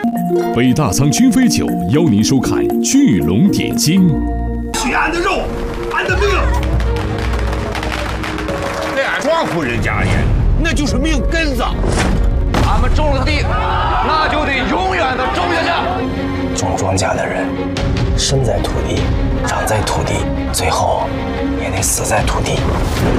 北大仓君飞酒邀您收看《巨龙点睛》。 取俺的肉，俺的命。 俺庄户人家也，那就是命根子。 俺们种了地，那就得永远的种下去。 种庄稼的人，生在土地，长在土地，最后也得死在土地。